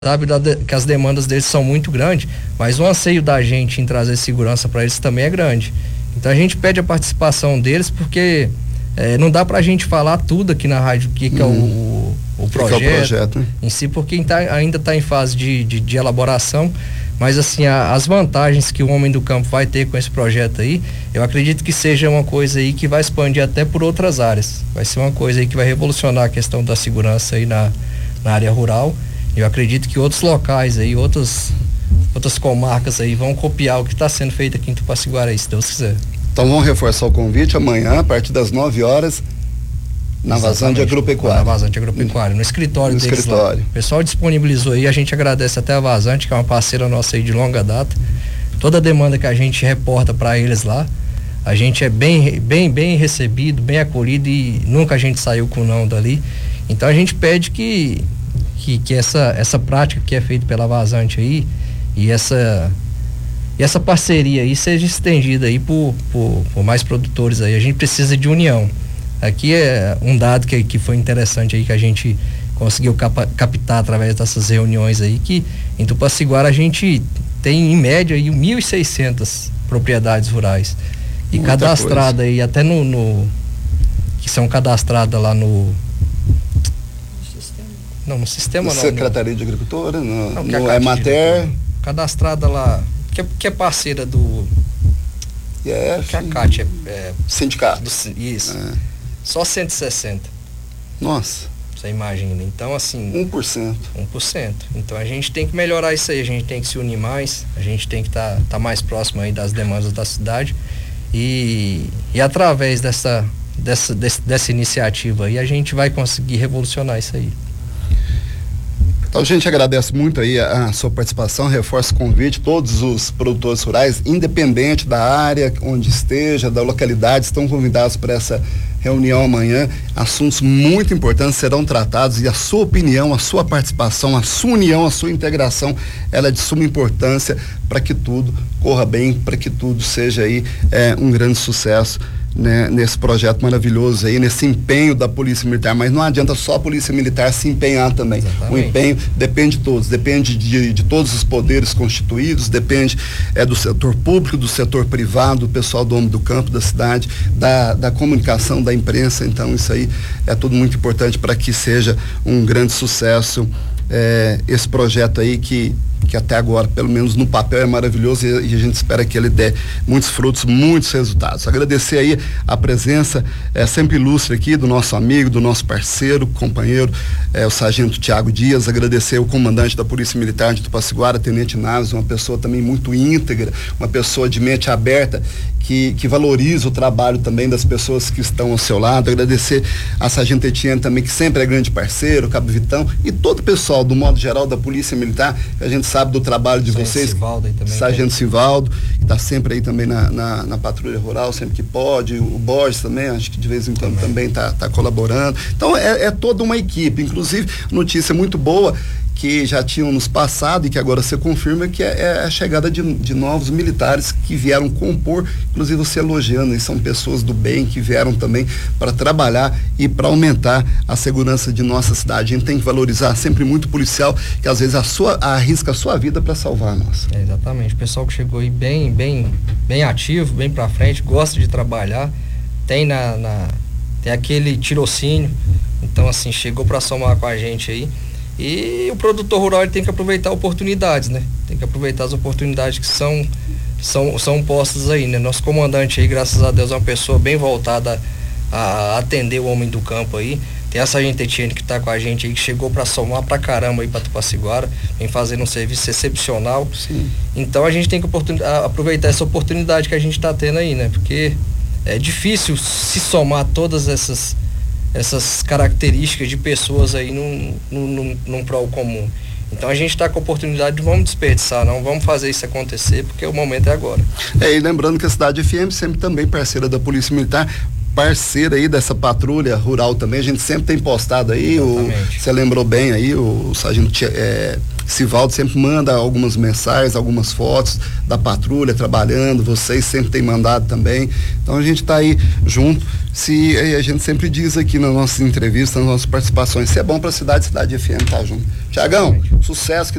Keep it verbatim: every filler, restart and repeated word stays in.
sabe que as demandas deles são muito grandes, mas o anseio da gente em trazer segurança para eles também é grande. Então a gente pede a participação deles porque é, não dá pra gente falar tudo aqui na rádio o que, que, hum. é o, o projeto, que é o projeto né? em si, porque tá, ainda está em fase de, de, de elaboração, mas assim, a, as vantagens que o Homem do Campo vai ter com esse projeto aí, eu acredito que seja uma coisa aí que vai expandir até por outras áreas, vai ser uma coisa aí que vai revolucionar a questão da segurança aí na, na área rural. Eu acredito que outros locais aí, outras, outras comarcas aí vão copiar o que está sendo feito aqui em Tupaciguara, se Deus quiser. Então vamos reforçar o convite amanhã, a partir das nove horas, na Vazante Agropecuária. Na Vazante Agropecuária, no escritório no deles escritório. Lá. O pessoal disponibilizou aí, a gente agradece até a Vazante, que é uma parceira nossa aí de longa data. Toda a demanda que a gente reporta para eles lá, a gente é bem, bem, bem recebido, bem acolhido e nunca a gente saiu com não dali. Então a gente pede que que, que essa, essa prática que é feita pela Vazante aí e essa, e essa parceria aí seja estendida aí por, por, por mais produtores aí. A gente precisa de união. Aqui é um dado que, que foi interessante aí que a gente conseguiu capa, captar através dessas reuniões aí, que em Tupaciguara a gente tem em média aí mil e seiscentas propriedades rurais e muita cadastrada coisa. Aí até no, no que são cadastradas lá no Não, no sistema não. Secretaria no, de Agricultura, no, não, no Emater. Cadastrada lá, que é, que é parceira do. Yeah, que a CAT é. é Sindicato. Do, isso. É. Só cento e sessenta. Nossa. Você imagina. Então, assim. um por cento. um por cento. Então a gente tem que melhorar isso aí, a gente tem que se unir mais, a gente tem que estar tá, tá mais próximo aí das demandas da cidade. E, e através dessa, dessa, desse, dessa iniciativa aí, a gente vai conseguir revolucionar isso aí. Então, a gente agradece muito aí a, a sua participação, reforça o convite, todos os produtores rurais, independente da área onde esteja, da localidade, estão convidados para essa reunião amanhã. Assuntos muito importantes serão tratados e a sua opinião, a sua participação, a sua união, a sua integração, ela é de suma importância para que tudo corra bem, para que tudo seja aí é, um grande sucesso. Né, nesse projeto maravilhoso aí, nesse empenho da Polícia Militar, mas não adianta só a Polícia Militar se empenhar também. Exatamente. O empenho depende de todos, depende de, de todos os poderes constituídos, depende é, do setor público, do setor privado, do pessoal do Homem do Campo, da cidade, da, da comunicação, da imprensa. Então isso aí é tudo muito importante para que seja um grande sucesso é, esse projeto aí que que até agora, pelo menos no papel, é maravilhoso e, e a gente espera que ele dê muitos frutos, muitos resultados. Agradecer aí a presença é, sempre ilustre aqui do nosso amigo, do nosso parceiro, companheiro, é, o sargento Tiago Dias, agradecer o comandante da Polícia Militar de Tupaciguara, Tenente Naves, uma pessoa também muito íntegra, uma pessoa de mente aberta, que, que valoriza o trabalho também das pessoas que estão ao seu lado. Agradecer a sargento Etienne também, que sempre é grande parceiro, Cabo Vitão, e todo o pessoal, do modo geral, da Polícia Militar, que a gente sabe do trabalho de Sargento vocês. Sivaldo aí também, Sargento né? Sivaldo, que está sempre aí também na, na, na patrulha rural, sempre que pode. O Borges também, acho que de vez em quando também está tá colaborando. Então é, é toda uma equipe. Inclusive, notícia muito boa que já tinham nos passado e que agora você confirma, que é, é a chegada de, de novos militares que vieram compor, inclusive você elogiando, e são pessoas do bem que vieram também para trabalhar e para aumentar a segurança de nossa cidade. A gente tem que valorizar sempre muito o policial, que às vezes a sua, arrisca a sua vida para salvar a nossa. É, exatamente, o pessoal que chegou aí bem, bem, bem ativo, bem para frente, gosta de trabalhar, tem na, na tem aquele tirocínio, então assim, chegou para somar com a gente aí. E o produtor rural ele tem que aproveitar oportunidades, né? Tem que aproveitar as oportunidades que são, são, são postas aí, né? Nosso comandante aí, graças a Deus, é uma pessoa bem voltada a atender o homem do campo aí. Tem a sargento Etienne que tá com a gente aí, que chegou para somar pra caramba aí pra Tupaciguara, vem fazendo um serviço excepcional. Sim. Então a gente tem que aproveitar essa oportunidade que a gente tá tendo aí, né? Porque é difícil se somar todas essas essas características de pessoas aí num, num, num prol comum. Então a gente está com a oportunidade de vamos desperdiçar, não vamos fazer isso acontecer, porque o momento é agora. É, e lembrando que a Cidade F M sempre também parceira da Polícia Militar, parceira aí dessa patrulha rural também, a gente sempre tem postado aí, o, você lembrou bem aí, o, o sargento é, Sivaldo sempre manda algumas mensagens, algumas fotos da patrulha trabalhando, vocês sempre têm mandado também. Então a gente está aí junto. Se a gente sempre diz aqui nas nossas entrevistas, nas nossas participações, se é bom para a cidade, Cidade F M tá junto. Tiagão, sucesso. Que